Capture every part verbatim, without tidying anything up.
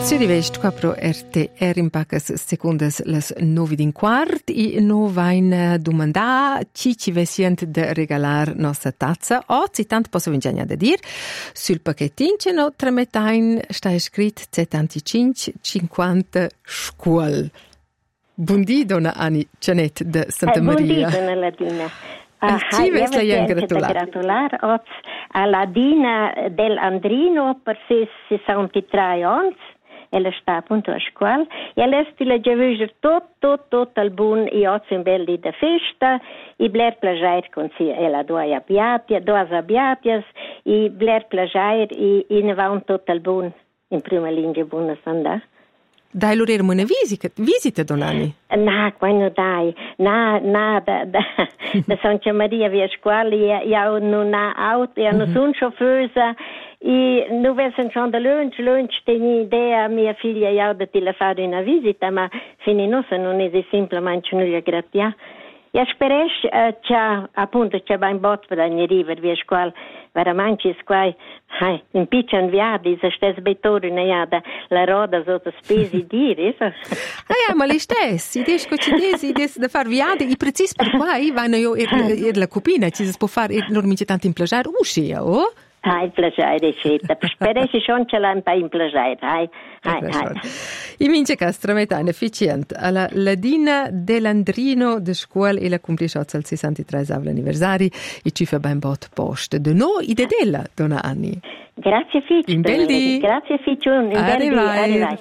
Si rivest qua pro R T R in pacas secundas las novi din quart i no vain domandà ci ci vesient de regalar nostra tazza o ci tant posso vingiania da dir sul pacchettin ce no trametain sta scrit settantacinque cinquanta scuol. Buondì donna Ani Cianet de Santa eh, Maria. Buondì donna Ladina. Ah, ci ves la jen gratular. gratular a Ladina del Andrino per ses sessantatré ans. Ella sta appunto a scuola e all'esti la giavuger tot, tot, tot al bun i oggi in belli da festa i bler plagiair con si ella due abbiatia, due abbiatias i bler plagiair i, i ne va un tot al bun in prima linea buona sanda. Dai loro era una visita, visita Donani? Na, quando dai, na, na, da, da, da Santa Maria via scuola io non ha auto, io non sono chauffeuse e non vedo schon da lunch, lunch tengo idea mia figlia io da ti la fare una visita, ma fino non non è semplicemente nulla gratia. E spero che appunto c'è ben bot per ogni riva via scuola, veramente squai, hai, in piccian viadi, se stes betori na jada, la roda sotto spesi dire. Ah ja, ma li stes, i des co ci des, i des da far viadi, i precis per quai vanno io ir, ir la copina, ci si può fare ir lor mince tanto in plagiar uscia, oh? Hai, plagiare, eccetera. Spero che schon ce l'ha un po' in plagiare, hai, hai, hai. I mince castra metà efficient alla Ladina dell'Andrino de scuola e la complisciozza al sessantatré anniversari e ci fa ben bot post de no i de della donna Anni. Grazie Ficcio. In belli. Grazie Ficcio, in belli. Arrivai.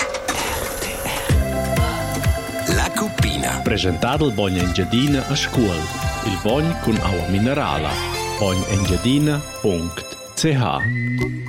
La Cupina. Presentato il Bogna Engiadina a scuola. Il Bogn con acqua minerale. bogn engiadina punto c h